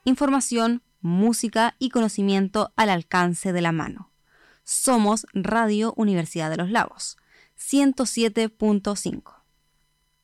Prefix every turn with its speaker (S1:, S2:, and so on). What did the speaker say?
S1: Información, música y conocimiento al alcance de la mano. Somos Radio Universidad de los Lagos, 107.5.